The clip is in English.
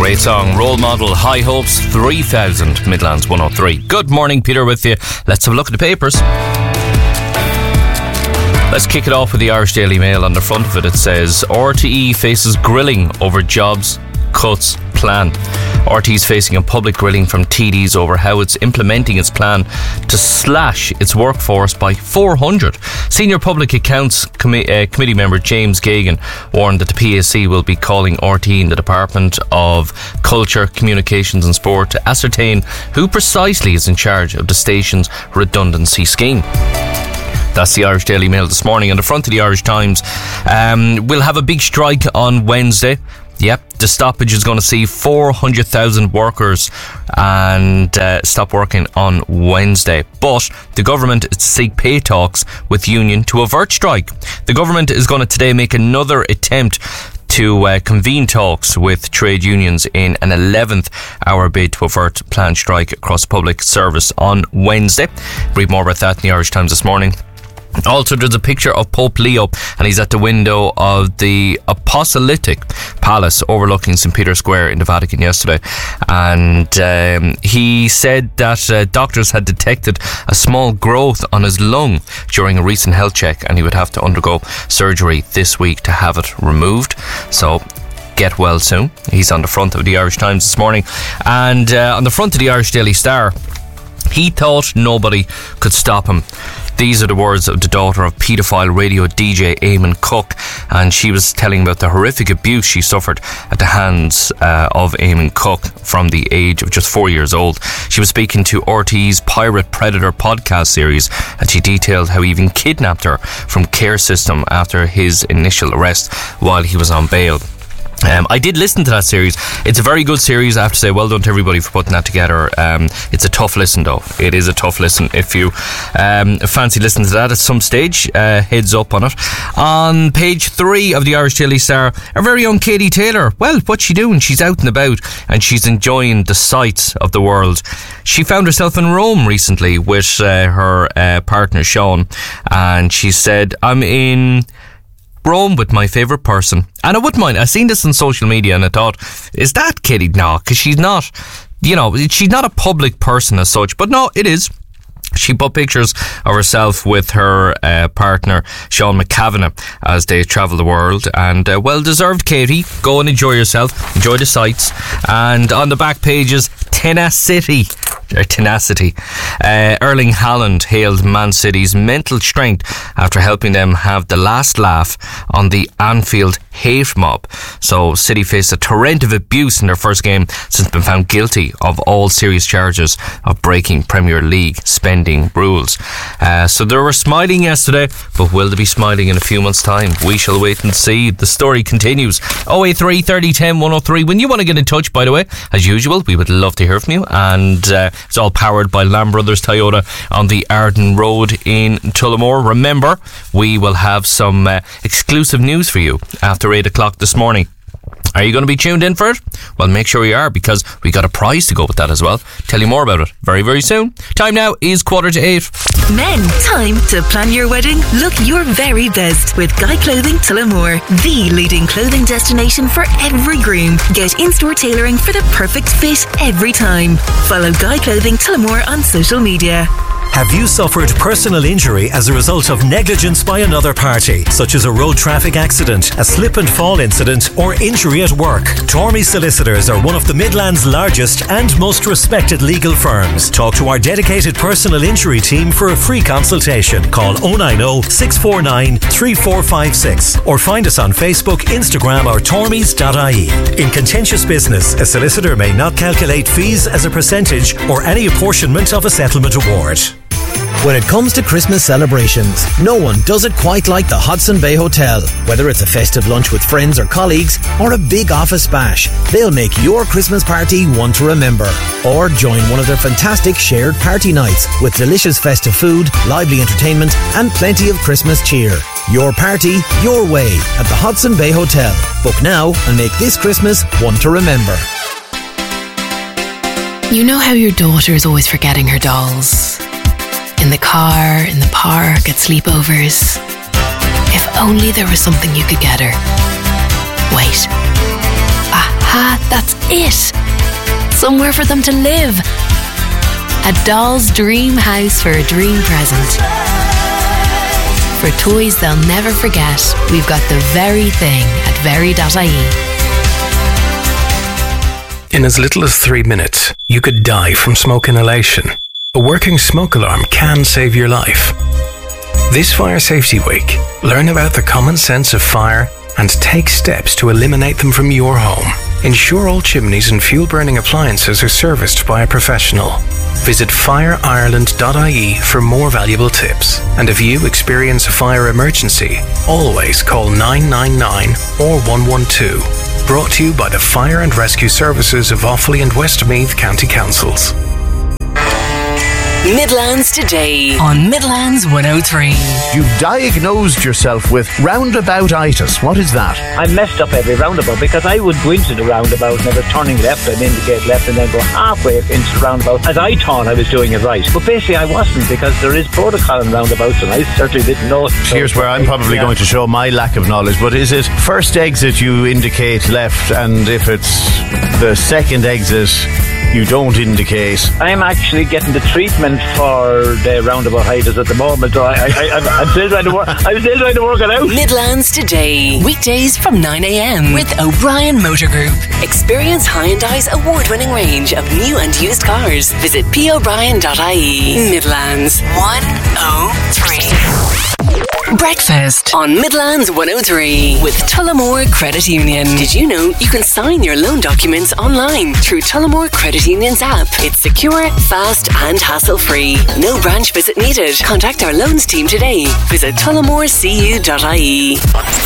Great song. Role Model, High Hopes, 3000, Midlands 103. Good morning, Peter with you. Let's have a look at the papers. Let's kick it off with the Irish Daily Mail. On the front of it, it says RTE faces grilling over jobs cuts plan. RTE is facing a public grilling from TDs over how it's implementing its plan to slash its workforce by 400. Senior Public Accounts Committee member James Geoghegan warned that the PAC will be calling RTE and the Department of Culture, Communications and Sport to ascertain who precisely is in charge of the station's redundancy scheme. That's the Irish Daily Mail this morning. On the front of the Irish Times, we'll have a big strike on Wednesday. Yep, the stoppage is going to see 400,000 workers and stop working on Wednesday. But the government is to seek pay talks with union to avert strike. The government is going to today make another attempt to convene talks with trade unions in an 11th hour bid to avert planned strike across public service on Wednesday. Read more about that in the Irish Times this morning. Also, there's a picture of Pope Leo, and he's at the window of the Apostolic Palace overlooking St. Peter's Square in the Vatican yesterday. And he said that doctors had detected a small growth on his lung during a recent health check, and he would have to undergo surgery this week to have it removed. So get well soon. He's on the front of the Irish Times this morning. And on the front of the Irish Daily Star, he thought nobody could stop him. These are the words of the daughter of paedophile radio DJ Eamon Cook, and she was telling about the horrific abuse she suffered at the hands of Eamon Cook from the age of just 4 years old. She was speaking to RT's Pirate Predator podcast series, and she detailed how he even kidnapped her from care system after his initial arrest while he was on bail. I did listen to that series. It's a very good series, I have to say. Well done to everybody for putting that together. It's a tough listen though. It is a tough listen. If you fancy listening to that at some stage, heads up on it. On page 3 of the Irish Daily Star, our very own Katie Taylor. Well, what's she doing? She's out and about and she's enjoying the sights of the world. She found herself in Rome recently with her partner Sean, and she said, I'm in Rome with my favourite person. And I wouldn't mind. I seen this on social media and I thought, is that Katie? No, because she's not, she's not a public person as such. But no, it is. She put pictures of herself with her partner Sean McCavanagh as they travel the world, and well deserved, Katie. Go and enjoy yourself, enjoy the sights. And on the back pages, tenacity. Erling Haaland hailed Man City's mental strength after helping them have the last laugh on the Anfield hate mob. So City faced a torrent of abuse in their first game since being found guilty of all serious charges of breaking Premier League spending rules. So they were smiling yesterday, but will they be smiling in a few months' time? We shall wait and see. The story continues. 083 30 10 103. When you want to get in touch, by the way, as usual, we would love to hear from you. And it's all powered by Lamb Brothers Toyota on the Arden Road in Tullamore. Remember, we will have some exclusive news for you after 8 o'clock this morning. Are you going to be tuned in for it? Well, make sure you are, because we got a prize to go with that as well. Tell you more about it very, very soon. Time now is 7:45. Men, time to plan your wedding. Look your very best with Guy Clothing Tullamore, the leading clothing destination for every groom. Get in-store tailoring for the perfect fit every time. Follow Guy Clothing Tullamore on social media. Have you suffered personal injury as a result of negligence by another party, such as a road traffic accident, a slip and fall incident, or injury at work? Tormey Solicitors are one of the Midlands' largest and most respected legal firms. Talk to our dedicated personal injury team for a free consultation. Call 090 649 3456 or find us on Facebook, Instagram or tormeys.ie. In contentious business, a solicitor may not calculate fees as a percentage or any apportionment of a settlement award. When it comes to Christmas celebrations, no one does it quite like the Hudson Bay Hotel. Whether it's a festive lunch with friends or colleagues or a big office bash, they'll make your Christmas party one to remember. Or join one of their fantastic shared party nights with delicious festive food, lively entertainment and plenty of Christmas cheer. Your party, your way at the Hudson Bay Hotel. Book now and make this Christmas one to remember. You know how your daughter is always forgetting her dolls? In the car, in the park, at sleepovers. If only there was something you could get her. Wait. That's it. Somewhere for them to live. A doll's dream house for a dream present. For toys they'll never forget, we've got the very thing at very.ie. In as little as 3 minutes, you could die from smoke inhalation. A working smoke alarm can save your life. This Fire Safety Week, learn about the common sense of fire and take steps to eliminate them from your home. Ensure all chimneys and fuel-burning appliances are serviced by a professional. Visit fireireland.ie for more valuable tips. And if you experience a fire emergency, always call 999 or 112. Brought to you by the Fire and Rescue Services of Offaly and Westmeath County Councils. Midlands Today on Midlands 103. You've diagnosed yourself with roundaboutitis. What is that? I messed up every roundabout because I would go into the roundabout and I was turning left and indicate left and then go halfway into the roundabout as I thought I was doing it right. But basically I wasn't, because there is protocol in roundabouts and I certainly didn't know it. Here's where I'm probably going to show my lack of knowledge, but is it first exit you indicate left, and if it's the second exit you don't indicate? I'm actually getting the treatment for the roundaboutitis at the moment. So I'm still trying to work. I'm still trying to work it out. Midlands Today, weekdays from 9 a.m. with O'Brien Motor Group. Experience Hyundai's award-winning range of new and used cars. Visit pobrien.ie. Midlands 103. Breakfast on Midlands 103 with Tullamore Credit Union. Did you know you can sign your loan documents online through Tullamore Credit Union's app? It's secure, fast and hassle-free. No branch visit needed. Contact our loans team today. Visit tullamorecu.ie.